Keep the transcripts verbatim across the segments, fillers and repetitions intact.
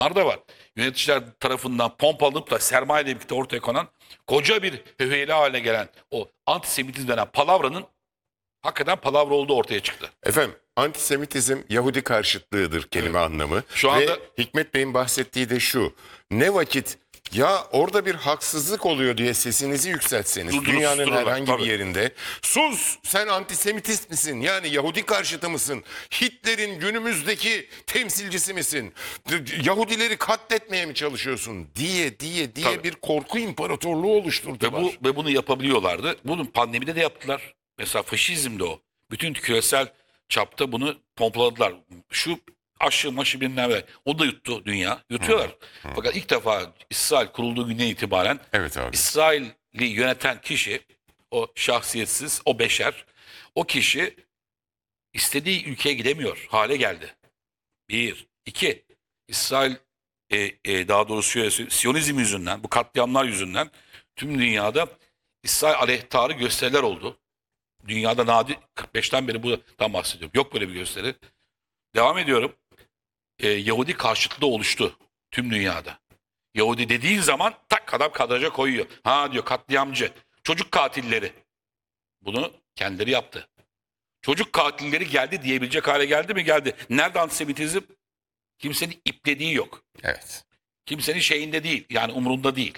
da var. Yöneticiler tarafından pompalanıp da sermaye ile birlikte ortaya konan koca bir hüheyla haline gelen o antisemitizm denen palavranın hakikaten palavra olduğu ortaya çıktı. Efendim, antisemitizm Yahudi karşıtlığıdır kelime Evet. anlamı. Şu anda- Ve Hikmet Bey'in bahsettiği de şu. Ne vakit ya orada bir haksızlık oluyor diye sesinizi yükseltseniz Durdurup dünyanın sustururlar, herhangi tabii. bir yerinde, sus sen antisemitist misin, yani Yahudi karşıtı mısın, Hitler'in günümüzdeki temsilcisi misin, Yahudileri katletmeye mi çalışıyorsun diye diye diye Tabii. bir korku imparatorluğu oluşturdular. Ve, bu, ve bunu yapabiliyorlardı. Bunun pandemide de yaptılar. Mesela faşizm de o. Bütün küresel çapta bunu pompladılar. Şu aşı maşı bilmem ne. O da yuttu dünya. Yutuyorlar. Fakat ilk defa İsrail kurulduğu günden itibaren Evet abi. İsrail'i yöneten kişi, o şahsiyetsiz, o beşer, o kişi istediği ülkeye gidemiyor hale geldi. Bir. İki. İsrail e, e, daha doğrusu şöyle söyleyeyim, Siyonizm yüzünden, bu katliamlar yüzünden tüm dünyada İsrail aleyhtarı gösteriler oldu. Dünyada nadir, kırk beşten beri bundan bahsediyorum. Yok böyle bir gösteri. Devam ediyorum. E, Yahudi karşıtlığı oluştu tüm dünyada. Yahudi dediğin zaman tak adam kadraja koyuyor. Ha diyor katliamcı, çocuk katilleri. Bunu kendileri yaptı. Çocuk katilleri geldi diyebilecek hale geldi mi? Geldi. Nerede antisemitizm? Kimsenin iplediği yok. Evet. Kimsenin şeyinde değil. Yani umurunda değil.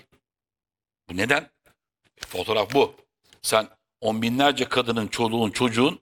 Bu neden? Fotoğraf bu. Sen on binlerce kadının, çoluğun, çocuğun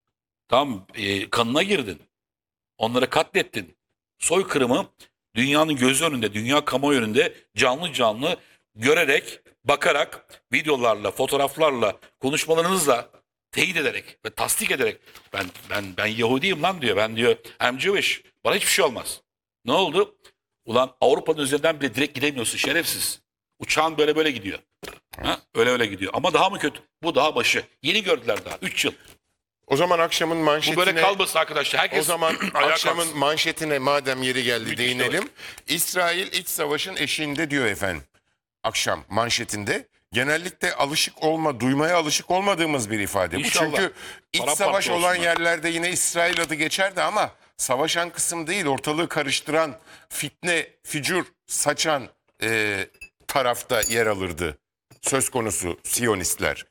tam e, kanına girdin. Onları katlettin. Soykırımı dünyanın gözü önünde, dünya kamuoyu önünde canlı canlı görerek, bakarak, videolarla, fotoğraflarla, konuşmalarınızla teyit ederek ve tasdik ederek ben ben ben Yahudiyim lan diyor. Ben diyor I'm Jewish. Bana hiçbir şey olmaz. Ne oldu? Ulan Avrupa'nın üzerinden bile direkt gidemiyorsun şerefsiz. Uçağın böyle böyle gidiyor. Ha? Öyle öyle gidiyor. Ama daha mı kötü? Bu daha başı. Yeni gördüler daha. üç yıl. O zaman akşamın Bu manşetine... böyle kalmasın arkadaşlar. Herkes O zaman ayağa akşamın kalksın. manşetine madem yeri geldi Müthiş değinelim. İsrail iç savaşın eşiğinde diyor efendim. Akşam manşetinde. Genellikle alışık olma, duymaya alışık olmadığımız bir ifade bu. İnşallah. Çünkü iç Paramparça savaş olan olsunlar. yerlerde yine İsrail adı geçerdi ama savaşan kısım değil, ortalığı karıştıran, fitne, fücur saçan e, tarafta yer alırdı. Söz konusu Siyonistler.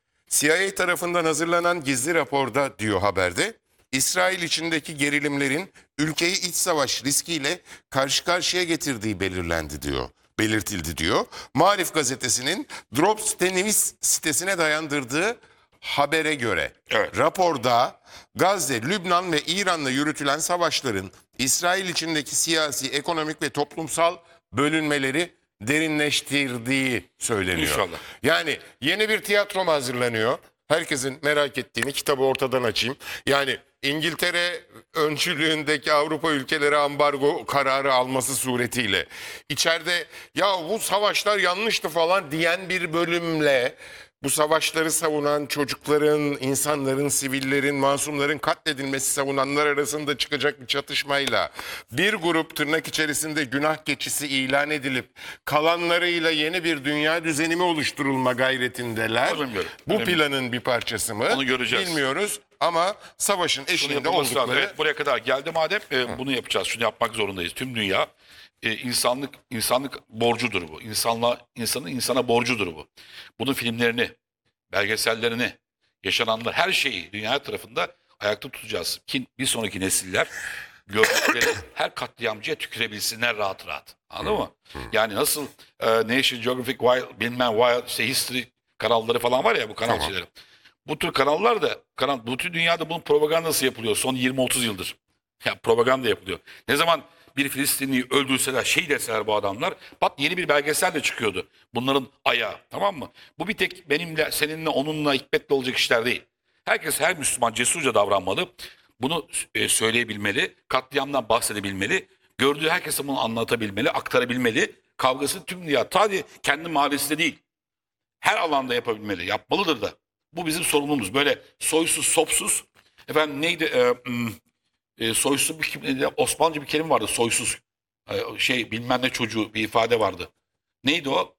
C I A tarafından hazırlanan gizli raporda diyor haberde, İsrail içindeki gerilimlerin ülkeyi iç savaş riskiyle karşı karşıya getirdiği belirlendi diyor. Belirtildi diyor. Maarif gazetesinin Drops News sitesine dayandırdığı habere göre Evet. raporda Gazze, Lübnan ve İran'la yürütülen savaşların İsrail içindeki siyasi, ekonomik ve toplumsal bölünmeleri derinleştirdiği söyleniyor. İnşallah. Yani yeni bir tiyatro mu hazırlanıyor? Herkesin merak ettiğini kitabı ortadan açayım. Yani İngiltere öncülüğündeki Avrupa ülkeleri ambargo kararı alması suretiyle içeride ya bu savaşlar yanlıştı falan diyen bir bölümle bu savaşları savunan çocukların, insanların, sivillerin, masumların katledilmesi savunanlar arasında çıkacak bir çatışmayla bir grup tırnak içerisinde günah keçisi ilan edilip kalanlarıyla yeni bir dünya düzeni mi oluşturulma gayretindeler. Bilmiyorum. Bu Bilmiyorum. planın bir parçası mı? Onu göreceğiz. Bilmiyoruz ama savaşın Şunu eşiğinde yapılması lazım. oldukları... Evet, buraya kadar geldi madem e, bunu yapacağız. Şunu yapmak zorundayız. Tüm dünya e, insanlık insanlık borcudur bu. İnsanla insanın insana borcudur bu. Bunun filmlerini, belgesellerini, yaşananlar her şeyi dünya tarafında ayakta tutacağız. Ki bir sonraki nesiller gördükleri her katliamcıya tükürebilsinler rahat rahat. Anladın mı? Yani nasıl e, National Geographic Wild, bilmem Wild, işte History kanalları falan var ya bu kanal Tamam. şeyleri. Bu tür kanallar da kanal, bütün dünyada bunun propagandası yapılıyor son yirmi otuz yıldır. Ya propaganda yapılıyor. Ne zaman bir Filistinliyi öldürseler, şey deseler bu adamlar, pat yeni bir belgesel de çıkıyordu. Bunların ayağı, tamam mı? Bu bir tek benimle, seninle, onunla, Hikmet'le olacak işler değil. Herkes, her Müslüman cesurca davranmalı. Bunu e, söyleyebilmeli, katliamdan bahsedebilmeli. Gördüğü herkese bunu anlatabilmeli, aktarabilmeli. Kavgasını tüm dünya, sadece kendi mahallesinde değil, her alanda yapabilmeli, yapmalıdır da. Bu bizim sorumluluğumuz. Böyle soysuz, sopsuz. Efendim neydi? E, hmm, e, soysuz bir kim, Osmanlıca bir kelime vardı. Soysuz. E, şey bilmem ne çocuğu bir ifade vardı. Neydi o?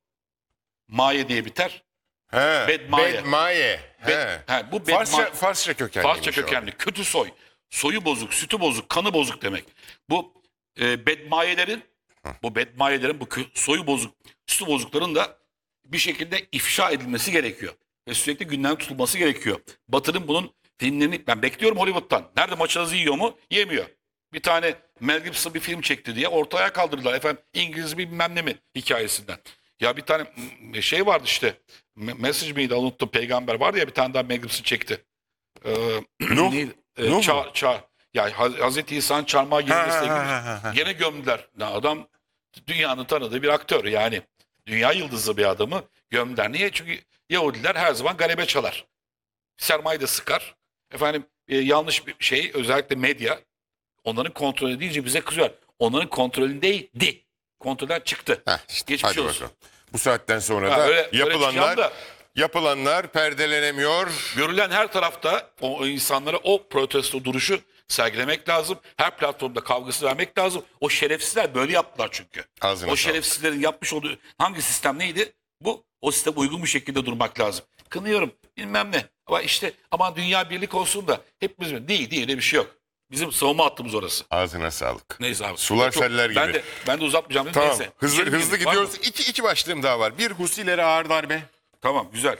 Maye diye biter. He, Bedmaye. Bedmaye. He. Bed- he, bu Farsça, bedma- Farsça kökenliymiş Farsça o. kökenli. Kötü soy. Soyu bozuk, sütü bozuk, kanı bozuk demek. Bu e, bedmayelerin Bu bedmayelerin, bu kö- soyu bozuk, üstü bozukların da bir şekilde ifşa edilmesi gerekiyor. Ve sürekli gündem tutulması gerekiyor. Batı'nın bunun filmlerini ben bekliyorum Hollywood'dan. Nerede maçınızı yiyor mu? Yemiyor. Bir tane Mel Gibson bir film çekti diye ortaya kaldırdılar. Efendim İngiliz bir bilmem ne mi hikayesinden. Ya bir tane m- şey vardı işte. Me- Message miydi unuttum. Peygamber vardı ya bir tane daha Mel Gibson çekti. Ee, Nuh. neydi? Ee, Nuh mu? ça, ça, yani Haz- Hazreti İsa'nın çarmıha Ha, ha, gerilmesiyle ha, ilgili ha, ha. gene gömdüler. Ya adam dünyanın tanıdığı bir aktör yani. Dünya yıldızı bir adamı gömdüler. Niye? Çünkü Yahudiler her zaman galebe çalar. Sermaye de sıkar. Efendim e, yanlış bir şey özellikle medya onların kontrolü deyince bize kızıyor. Onların kontrolündeydi. Kontrolden çıktı. Heh, işte, Geçmiş hadi olsun. bakalım. Bu saatten sonra Ha, da öyle- öyle yapılanlar çıkacağım da- yapılanlar perdelenemiyor. Görülen her tarafta o o insanlara o protesto duruşu sergilemek lazım. Her platformda kavgası vermek lazım. O şerefsizler böyle yaptılar çünkü. Ağzına o sağlık. şerefsizlerin yapmış olduğu hangi sistem neydi? Bu o sisteme uygun bir şekilde durmak lazım. Kınıyorum bilmem ne. Ama işte aman dünya birlik olsun da hepimiz mi? Değil değil öyle bir şey yok. Bizim savunma hattımız orası. Ağzına sağlık. Neyse abi. Sular Çok- seller gibi. Ben de, ben de uzatmayacağım. dedim. Tamam. Neyse. Hızlı Gidelim, hızlı gidelim. Var mı? gidiyoruz. İki, iki başlığım daha var. Bir, Husilere ağır darbe. Tamam güzel.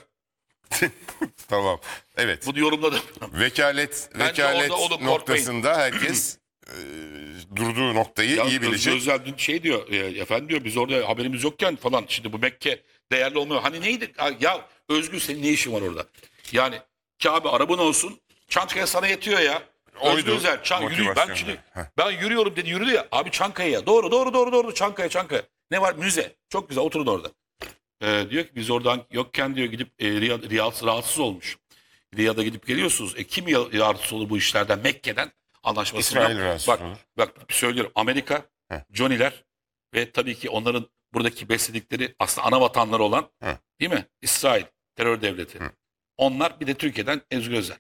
Tamam. Evet. Bunu yorumladım. Vekalet Bence vekalet orada onu noktasında herkes e, durduğu noktayı Ya iyi Özgür bilecek. Özel dün şey diyor, e, efendim diyor biz orada haberimiz yokken falan şimdi bu Mekke değerli olmuyor. Hani neydi? Ha, ya Özgür senin ne işin var orada? Yani Kabe araban olsun Çankaya sana yetiyor ya. Oydu. Özgür Özel Çan, yürüyor. Ben Motivasyon. şimdi Heh. ben yürüyorum dedi yürüdü ya. Abi Çankaya'ya doğru doğru doğru doğru Çankaya Çankaya. Ne var? Müze. Çok güzel oturun orada. Ee, diyor ki biz oradan yokken diyor gidip e, Riyad, Riyad rahatsız olmuş. Riyad'a gidip geliyorsunuz. E, kim ya- rahatsız olur bu işlerden? Mekke'den anlaşmasından. İsrail rahatsız bak, olur. Bak söylüyorum Amerika, Heh. Johnny'ler ve tabii ki onların buradaki besledikleri aslında ana vatanları olan Heh. değil mi? İsrail terör devleti. Hı. Onlar bir de Türkiye'den Ezgi Özel.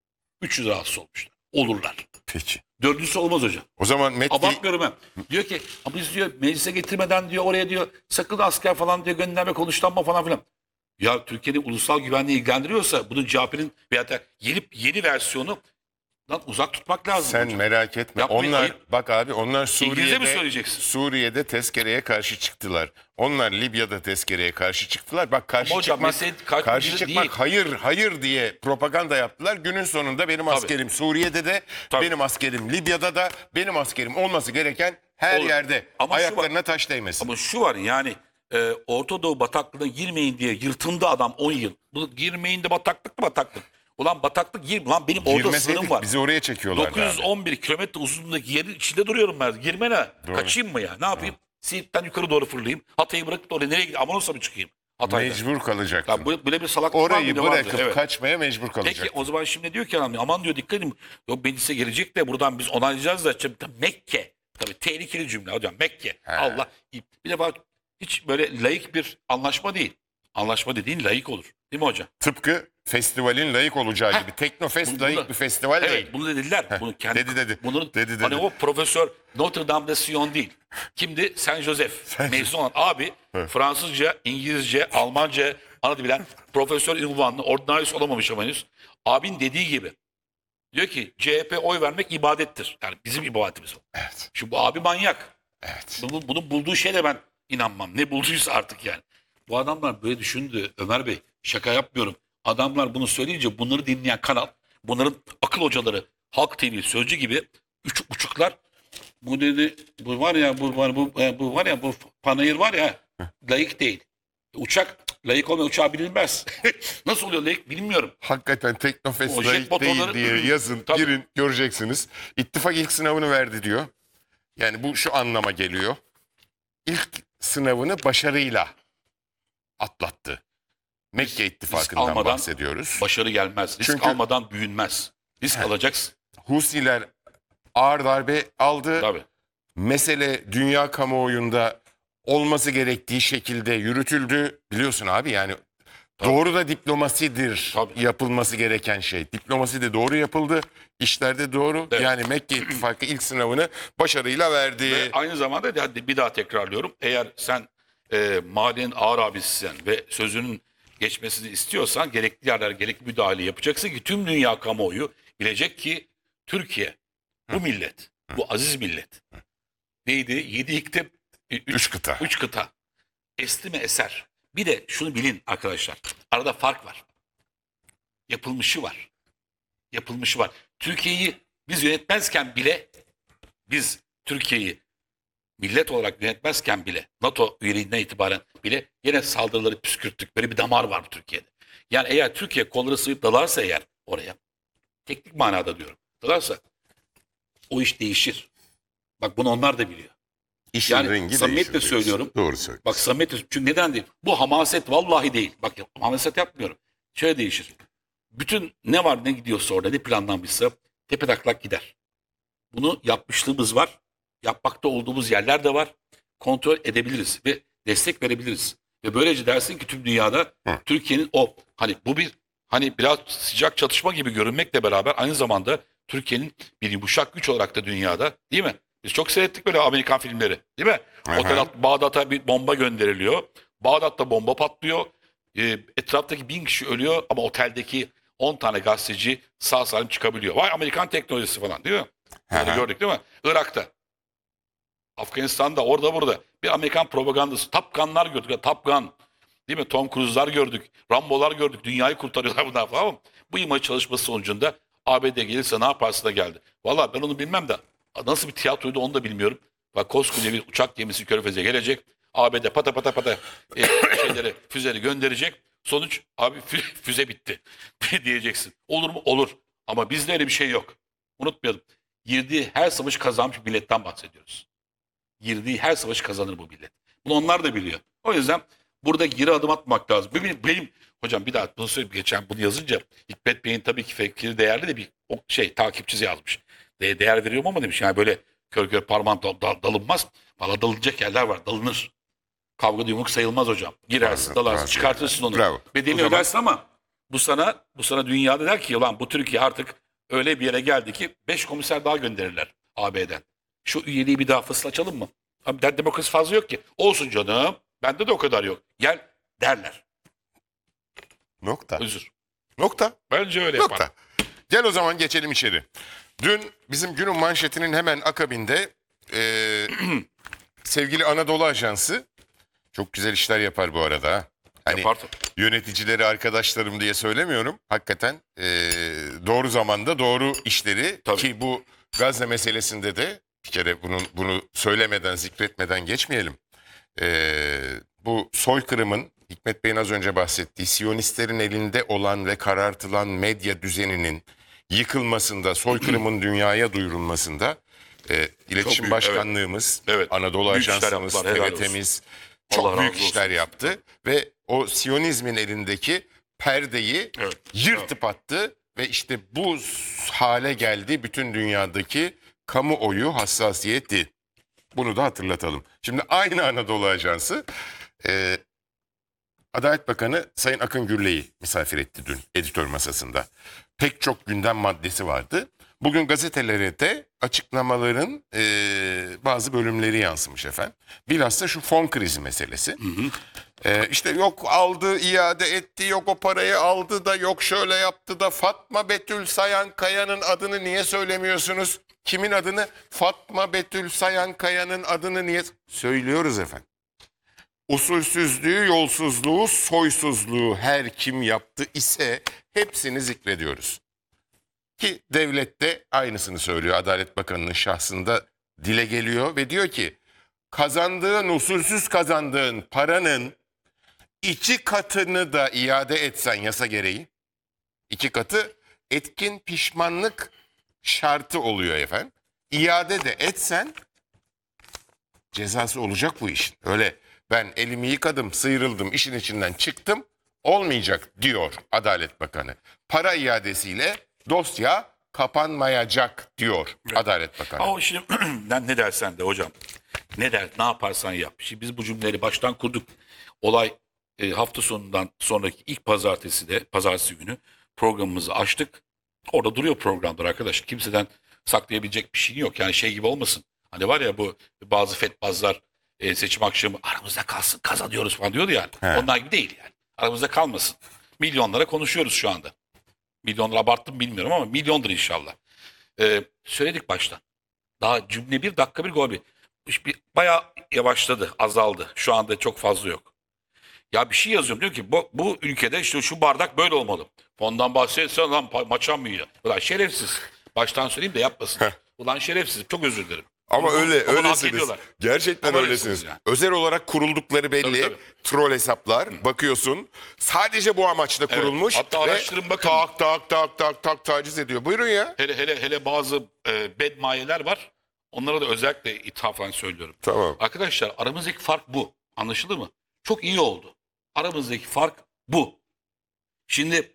üç yüz rahatsız olmuşlar. Olurlar. Peki. Dördüncüsü olmaz hocam. O zaman Metti Abartmıyorum ben. Diyor ki ama biz diyor meclise getirmeden diyor oraya diyor sakın asker falan diyor gönderme konuşlanma falan filan. Ya Türkiye'nin ulusal güvenliği ilgilendiriyorsa bunun C H P'nin veya da yeni, yeni versiyonu uzak tutmak lazım. sen hocam. merak etme. Yapmayın, onlar ayıp. bak abi onlar İngilizce mi Suriye'de söyleyeceksin? Suriye'de tezkereye karşı çıktılar. Onlar Libya'da tezkereye karşı çıktılar. Bak karşı Ama hocam çıkmak mesele karşı karşı değil. çıkmak hayır hayır diye propaganda yaptılar. Günün sonunda benim askerim Suriye'de de Tabii. benim askerim Libya'da da benim askerim olması gereken her Olur. yerde. Ama şu Ayaklarına taş değmesin. Ama şu var yani e, Orta Doğu bataklığına girmeyin diye yırtındı adam on yıl. Bu girmeyin de bataklık mı bataklık? Ulan bataklık gir. Ulan benim orada Girmeseydik sınırım var. bizi oraya çekiyorlardı abi. dokuz yüz on bir kilometre uzunluğundaki yerin içinde duruyorum ben. Girme ne? Doğru. Kaçayım mı ya? Ne yapayım? Siirt'ten yukarı doğru fırlayayım. Hatay'ı bırakıp da oraya nereye gideyim? Amanos'a mı çıkayım? Hatay'da. Mecbur kalacaktın. Ya bu- böyle bir salaklık var Orayı mıydı? Vardı, bırakıp evet. kaçmaya mecbur kalacaktın. Peki o zaman şimdi diyor ki adam aman diyor dikkat edin. Yok meclise gelecek de buradan biz onaylayacağız da. Şimdi Mekke. Tabii tehlikeli cümle hocam Mekke. He. Allah. Bir de bak hiç böyle layık bir anlaşma değil. Anlaşma dediğin layık olur. Değil mi hocam? Tıpkı festivalin layık olacağı Heh. gibi. Teknofest Bunu- layık bunu- bir festival değil. Evet bunu da dediler. Bunu kendi, dedi, dedi. Bunun, Dedi, dedi. Hani o profesör Notre Dame de Sion değil. Kimdi? Saint Joseph. Mezun olan abi Fransızca, İngilizce, Almanca ana dil bilen profesör ünvanlı ordinarius olamamış ama henüz. Abin dediği gibi. Diyor ki C H P oy vermek ibadettir. Yani bizim ibadetimiz o. Evet. Şu bu abi manyak. Evet. Bunu, bunu bulduğu şeye de ben inanmam. Ne bulduysa artık yani. Bu adamlar böyle düşündü Ömer Bey. Şaka yapmıyorum. Adamlar bunu söyleyince bunları dinleyen kanal, bunların akıl hocaları, Halk T V, Sözcü gibi üç buçuklar bu dedi bu var ya bu var bu, e, bu var ya bu panayır var ya layık değil. Uçak layık olmayan uçağa binilmez. Nasıl oluyor layık bilmiyorum. Hakikaten Teknofest O jet layık değil motorları- diye yazın, Tabii. girin göreceksiniz. İttifak ilk sınavını verdi diyor. Yani bu şu anlama geliyor. İlk sınavını başarıyla atlattı. Mekke ittifakından almadan bahsediyoruz. Başarı gelmez. Risk Çünkü- almadan büyünmez. Risk alacaksın. Husiler ağır darbe aldı. Tabii. Mesele dünya kamuoyunda olması gerektiği şekilde yürütüldü. Biliyorsun abi yani doğru da diplomasidir Tabii. yapılması gereken şey. Diplomasi de doğru yapıldı. İşlerde doğru. Evet. Yani Mekke ittifakı ilk sınavını başarıyla verdi. Ve aynı zamanda hadi bir daha tekrarlıyorum. Eğer sen e, mahallenin ağır abisisin ve sözünün geçmesini istiyorsan gerekli yerler gerekli müdahale yapacaksın ki tüm dünya kamuoyu bilecek ki Türkiye bu millet, bu aziz millet neydi? Yedi iklim Üç, Üç kıta. Üç kıta. Esti mi eser. Bir de şunu bilin arkadaşlar. Arada fark var. Yapılmışı var. Yapılmışı var. Türkiye'yi biz yönetmezken bile biz Türkiye'yi millet olarak yönetmezken bile NATO üyeliğinden itibaren bile yine saldırıları püskürttük. Böyle bir damar var bu Türkiye'de. Yani eğer Türkiye kolları sıvayıp dalarsa eğer oraya teknik manada diyorum. Dalarsa o iş değişir. Bak bunu onlar da biliyor. İşin Yani rengi samimiyetle değişir söylüyorum. diyorsun. Doğru söylüyorsun. Bak samimiyetle çünkü neden değil? Bu hamaset vallahi değil. Bak hamaset yapmıyorum. Şöyle değişir. Bütün ne var ne gidiyorsa orada ne planlanmışsa tepe taklak gider. Bunu yapmışlığımız var. Yapmakta olduğumuz yerler de var. Kontrol edebiliriz ve destek verebiliriz. Ve böylece dersin ki tüm dünyada Hı. Türkiye'nin o hani bu bir hani biraz sıcak çatışma gibi görünmekle beraber aynı zamanda Türkiye'nin bir yumuşak güç olarak da dünyada değil mi? Biz çok seyrettik böyle Amerikan filmleri değil mi? Hı hı. Otel Bağdat'a bir bomba gönderiliyor. Bağdat'ta bomba patlıyor. Ee, etraftaki bin kişi ölüyor ama oteldeki on tane gazeteci sağ salim çıkabiliyor. Vay Amerikan teknolojisi falan değil mi? Bunları Hı hı. gördük değil mi? Irak'ta. Afganistan'da orada burada bir Amerikan propagandası. Top Gun'lar gördük. Ya, Top Gun. Değil mi? Tom Cruise'lar gördük. Rambo'lar gördük. Dünyayı kurtarıyorlar bunlar falan. Ama bu imaj çalışması sonucunda A B D gelirse ne yaparsa da geldi. Valla ben onu bilmem de nasıl bir tiyatroydu onu da bilmiyorum. Bak koskoca bir uçak gemisi Körfez'e gelecek. A B D pata pata pata e, şeyleri, füzeleri gönderecek. Sonuç abi fü- füze bitti diyeceksin. Olur mu? Olur. Ama bizde öyle bir şey yok. Unutmayalım. Girdiği her savaş kazanmış bir milletten bahsediyoruz. Girdiği her savaşı kazanır bu millet. Bunu onlar da biliyor. O yüzden burada geri adım atmak lazım. Benim, benim hocam bir daha bunu söyleyeyim. Geçen bunu yazınca Hikmet Bey'in tabii ki fikri değerli de bir o şey takipçisi yazmış. De, değer veriyorum ama demiş yani böyle kör kör parmağın dal, dal- dalınmaz. Valla dalınacak yerler var. Dalınır. Kavga yumruk sayılmaz hocam. Girersin, Bazen- dalarsın, bazen çıkartırsın onu. Bravo. Bedelini O zaman- ödersin ama bu sana bu sana dünyada der ki lan bu Türkiye artık öyle bir yere geldi ki beş komiser daha gönderirler A B D'den. Şu üyeliği bir daha fısıl açalım mı? Abi der demokrasi fazla yok ki. Olsun canım. Bende de o kadar yok. Gel derler. Nokta. Özür. Nokta. Bence öyle yapar. Nokta. Gel o zaman geçelim içeri. Dün bizim günün manşetinin hemen akabinde eee, sevgili Anadolu Ajansı çok güzel işler yapar bu arada. ha. Hani Yapar tabii. yöneticileri arkadaşlarım diye söylemiyorum. Hakikaten eee, doğru zamanda doğru işleri Tabii. ki bu Gazze meselesinde de bir kere bunun bunu söylemeden zikretmeden geçmeyelim. Eee, bu soykırımın Hikmet Bey'in az önce bahsettiği Siyonistlerin elinde olan ve karartılan medya düzeninin yıkılmasında, soykırımın dünyaya duyurulmasında e, iletişim büyük, başkanlığımız, Evet. Anadolu Büyük işler Ajansımız, yaptılar, helal T V T'miz Allah çok razı büyük olsun. işler yaptı ve o Siyonizmin elindeki perdeyi Evet. yırtıp attı ve işte bu hale geldi bütün dünyadaki kamuoyu hassasiyeti. Bunu da hatırlatalım. Şimdi aynı Anadolu Ajansı e, Adalet Bakanı Sayın Akın Gürley'i misafir etti dün editör masasında. Pek çok gündem maddesi vardı. Bugün gazetelere de açıklamaların e, bazı bölümleri yansımış efendim. Bilhassa şu fon krizi meselesi. E, işte yok aldı, iade etti, yok o parayı aldı da, yok şöyle yaptı da. Fatma Betül Sayan Kaya'nın adını niye söylemiyorsunuz? Kimin adını? Fatma Betül Sayan Kaya'nın adını niye? Söylüyoruz efendim. Usulsüzlüğü, yolsuzluğu, soysuzluğu her kim yaptı ise hepsini zikrediyoruz. Ki devlet de aynısını söylüyor. Adalet Bakanı'nın şahsında dile geliyor ve diyor ki kazandığın, usulsüz kazandığın paranın iki katını da iade etsen yasa gereği, iki katı etkin pişmanlık şartı oluyor efendim. İade de etsen cezası olacak bu işin. Öyle ben elimi yıkadım, sıyrıldım, işin içinden çıktım olmayacak diyor Adalet Bakanı. Para iadesiyle dosya kapanmayacak diyor Adalet Bakanı. Ama şimdi ne ne dersen de hocam. Ne der, ne yaparsan yap. Şimdi biz bu cümleleri baştan kurduk. Olay e, hafta sonundan sonraki ilk pazartesi de pazartesi günü programımızı açtık. Orada duruyor programlar arkadaş. Kimseden saklayabilecek bir şey yok. Yani şey gibi olmasın. Hani var ya bu bazı fetbazlar e, seçim akşamı aramızda kalsın kazanıyoruz falan diyordu yani. He. Onlar gibi değil yani. Aramızda kalmasın. Milyonlara konuşuyoruz şu anda. Milyonlara abarttım bilmiyorum ama milyondur inşallah. Ee, söyledik baştan. Daha cümle bir dakika bir gol bir. bir, bayağı yavaşladı, azaldı. Şu anda çok fazla yok. Ya bir şey yazıyorum, diyor ki bu, bu ülkede işte şu bardak böyle olmalı. Fondan bahsediyorsan lan pa- maçan mı yiyor? Ulan şerefsiz. Baştan söyleyeyim de yapmasın. Ulan şerefsiz. Çok özür dilerim. Ama Bunu- öyle bunu hak öylesiniz. ediyorlar. Gerçekten Ama öylesiniz. öylesiniz yani. Özel olarak kuruldukları belli. Tabii, tabii. Troll hesaplar. Bakıyorsun. Sadece bu amaçla kurulmuş. Hatta ve araştırın bakın. Tak tak tak tak tak taciz ediyor. Buyurun ya. Hele hele hele bazı e, bedmayeler var. Onlara da özellikle ithafen söylüyorum. Tamam. Arkadaşlar aramızdaki fark bu. Anlaşıldı mı? Çok iyi oldu. Aramızdaki fark bu. Şimdi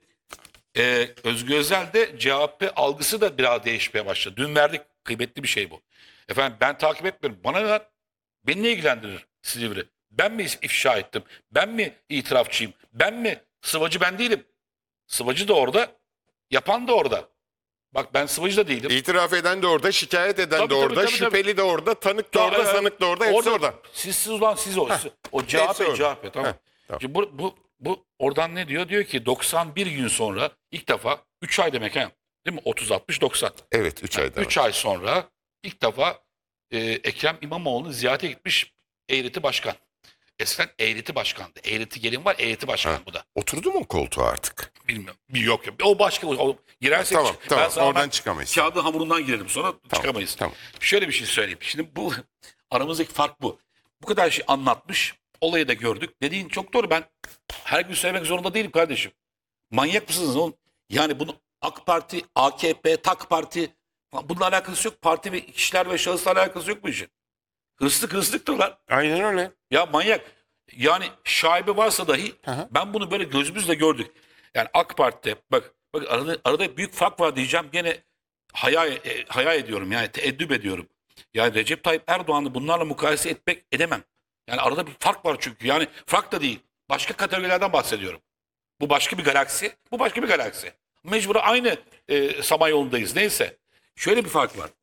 e, Özgür Özel'de C H P algısı da biraz değişmeye başladı. Dün verdik, kıymetli bir şey bu. Efendim ben takip etmiyorum. Bana ne lan? Beni ne ilgilendirir Silivri? Ben mi ifşa ettim? Ben mi itirafçıyım? Ben mi? Sıvacı ben değilim. Sıvacı da orada. Yapan da orada. Bak ben sıvacı da değilim. İtiraf eden de orada, şikayet eden Tabii, de tabii, orada, tabii, şüpheli de orada, tanık da Ya, orada, evet. sanık da orada, hepsi orada. Siz siz ulan siz o. Siz- o C H hepsi P orada. C H P tamam. Heh, tamam. Şimdi bu, bu, bu oradan ne diyor? Diyor ki doksan bir gün sonra ilk defa üç ay demek ha. Değil mi? otuz altmış doksan. Evet, üç ayda. üç ay sonra ilk defa e, Ekrem İmamoğlu'nu ziyarete gitmiş Eğreti Başkan. Eskiden Eğreti Başkan'dı. Eğreti gelin var, Eğreti Başkan Ha. bu da. Oturdu mu koltuğa artık? Bilmiyorum. Bir yok yok. O başka. O, girersek Tamam, çık- tamam. ben sana Oradan hemen çıkamayız. Kağıdın hamurundan girelim sonra çıkamayız. tamam. Şöyle bir şey söyleyeyim. Şimdi bu aramızdaki fark bu. Bu kadar şey anlatmış. Olayı da gördük. Dediğin çok doğru. Ben her gün söylemek zorunda değilim kardeşim. Manyak mısınız oğlum? Yani bunu AK Parti, A K P, Tak Parti bununla alakası yok. Parti ve kişiler ve şahısla alakası yok bu işin. Hırsızlık hırsızlıktır lan. Aynen öyle. Ya manyak. Yani şaibe varsa dahi Hı hı. ben bunu böyle gözümüzle gördük. Yani AK Parti'de bak bak arada, arada büyük fark var diyeceğim. Gene hayal, e, hayal ediyorum yani teeddüp ediyorum. Yani Recep Tayyip Erdoğan'ı bunlarla mukayese etmek edemem. Yani arada bir fark var çünkü. Yani fark da değil. Başka kategorilerden bahsediyorum. Bu başka bir galaksi. Bu başka bir galaksi. Mecbur aynı e, Samanyolu'ndayız. Neyse. Şöyle bir fark var.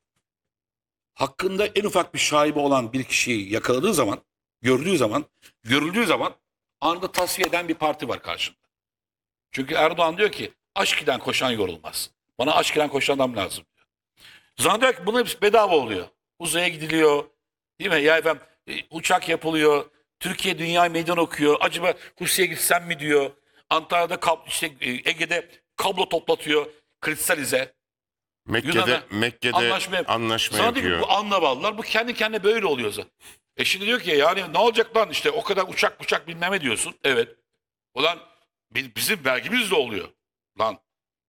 Hakkında en ufak bir şaibe olan bir kişiyi yakaladığı zaman, gördüğü zaman, görüldüğü zaman anında tasfiye eden bir parti var karşında. Çünkü Erdoğan diyor ki aşk ile koşan yorulmaz. Bana aşk ile koşan adam lazım diyor. Zannediyor ki bunun hepsi bedava oluyor. Uzaya gidiliyor. Değil mi? Ya efendim e, uçak yapılıyor. Türkiye dünya meydan okuyor. Acaba Rusya'ya gitsem mi diyor. Antalya'da kab- işte e, Ege'de kablo toplatıyor. Kristalize. Mekke'de, Yunan'a Mekke'de anlaşma, anlaşma, Sana diyor ki yapıyor. bu anlavallar bu kendi kendine böyle oluyor zaten. E şimdi diyor ki yani ne olacak lan işte o kadar uçak uçak bilmem ne diyorsun. Evet. Ulan bi- bizim vergimiz de oluyor. Lan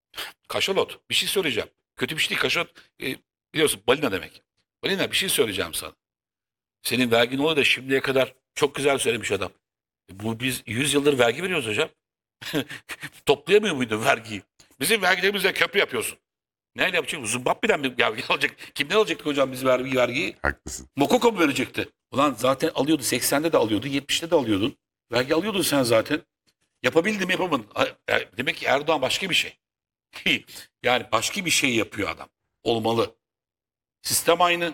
kaşalot bir şey söyleyeceğim. Kötü bir şey değil kaşalot. E, biliyorsun balina demek. Balina bir şey söyleyeceğim sana. Senin vergin oluyor da şimdiye kadar çok güzel söylemiş adam. E, bu biz yüz yıldır vergi veriyoruz hocam. Toplayamıyor muydun vergiyi? Bizim vergilerimizle köprü yapıyorsun. Neyle yapacak? Zimbabwe'den mi vergi alacak? Kimden alacaktık hocam biz vergi, vergiyi? Haklısın. Mokoko mu verecekti? Ulan zaten alıyordu. seksende de alıyordu. yetmişte de alıyordun. Vergi alıyordun sen zaten. Yapabildim mi yapamadın. Ha, e, Demek ki Erdoğan başka bir şey. Yani başka bir şey yapıyor adam. Olmalı. Sistem aynı.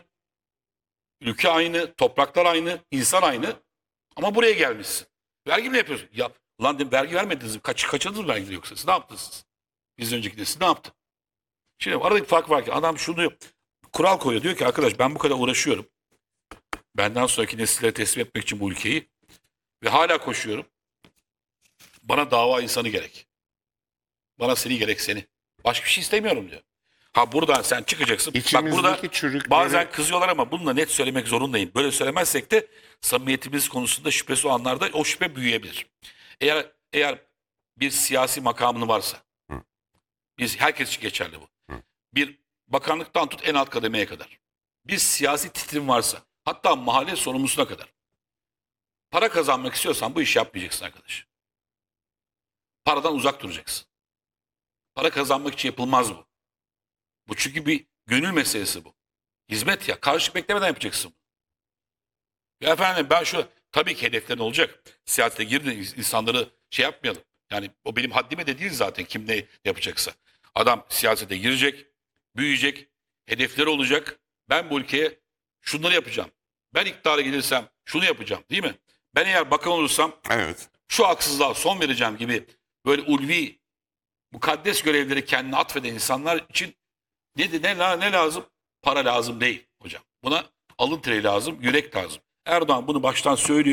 Ülke aynı. Topraklar aynı. İnsan aynı. Ama buraya gelmişsin. Vergi mi yapıyorsun? Ya, ulan dedim, vergi vermediniz mi? Kaç, kaçırdınız mı vergileri yoksa? Siz ne yaptınız siz? Biz önceki nesil ne yaptı? Şimdi aradaki fark var ki adam şunu kural koyuyor. Diyor ki arkadaş ben bu kadar uğraşıyorum. Benden sonraki nesillere teslim etmek için bu ülkeyi. Ve hala koşuyorum. Bana dava insanı gerek. Bana seni gerek seni. Başka bir şey istemiyorum diyor. Ha buradan sen çıkacaksın. Bak burada İçimizdeki çürükleri... bazen kızıyorlar ama bunu da net söylemek zorundayım. Böyle söylemezsek de samimiyetimiz konusunda şüphesi olanlarda o şüphe büyüyebilir. Eğer eğer bir siyasi makamını varsa, Hı. biz herkes için geçerli bu. Hı. Bir bakanlıktan tut en alt kademeye kadar. Bir siyasi titrim varsa, hatta mahalle sorumlusuna kadar. Para kazanmak istiyorsan bu işi yapmayacaksın arkadaş. Paradan uzak duracaksın. Para kazanmak için yapılmaz bu. Bu çünkü bir gönül meselesi bu. Hizmet ya. Karşılık beklemeden yapacaksın. Ya efendim ben şu tabii ki hedeflerin olacak. Siyasete girdin insanları şey yapmayalım. Yani o benim haddime de değil zaten kim ne yapacaksa. Adam siyasete girecek, büyüyecek, hedefleri olacak. Ben bu ülkeye şunları yapacağım. Ben iktidara gelirsem şunu yapacağım değil mi? Ben eğer bakan olursam Evet. şu haksızlığa son vereceğim gibi böyle ulvi, mukaddes görevleri kendine atfeden insanlar için ne, ne, ne lazım? Para lazım değil hocam. Buna Alın teri lazım, yürek lazım. Erdoğan bunu baştan söylüyor.